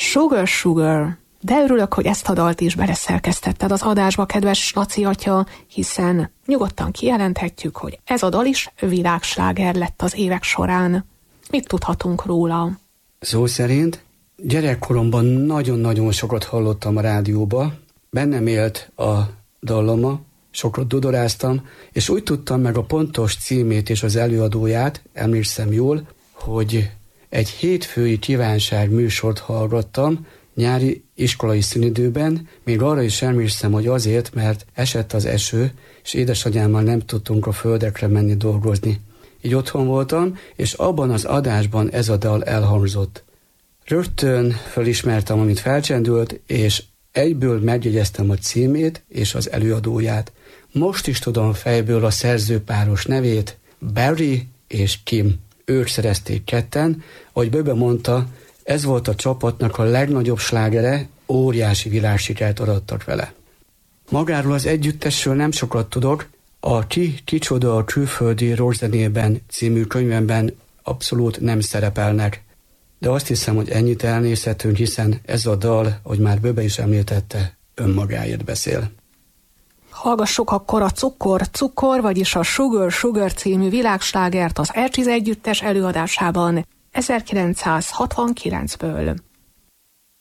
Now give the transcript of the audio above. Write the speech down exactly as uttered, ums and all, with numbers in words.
Sugar Sugar. De örülök, hogy ezt a dalt is beleszerkesztetted az adásba, kedves Laci atya, hiszen nyugodtan kijelenthetjük, hogy ez a dal is világsláger lett az évek során. Mit tudhatunk róla? Szó szerint gyerekkoromban nagyon-nagyon sokat hallottam a rádióba, bennem élt a dallama, sokat dudoráztam, és úgy tudtam meg a pontos címét és az előadóját, emlékszem jól, hogy egy hétfői kívánság műsort hallgattam, nyári iskolai szünidőben, még arra is emlékszem, hogy azért, mert esett az eső, és édesanyámmal nem tudtunk a földekre menni dolgozni. Így otthon voltam, és abban az adásban ez a dal elhangzott. Rögtön felismertem, amit felcsendült, és egyből megjegyeztem a címét és az előadóját. Most is tudom fejből a szerzőpáros nevét, Barry és Kim. Ők szerezték ketten, ahogy Böbe mondta, ez volt a csapatnak a legnagyobb slágere, óriási világsikert arattak vele. Magáról az együttesről nem sokat tudok, a Ki, kicsoda a külföldi rockzenében című könyvemben abszolút nem szerepelnek. De azt hiszem, hogy ennyit elnézhetünk, hiszen ez a dal, ahogy már Böbe is említette, önmagáért beszél. Hallgassuk akkor a Cukor, Cukor, vagyis a Sugar, Sugar című világslágert az Ercsiz együttes előadásában ezerkilencszázhatvankilencből.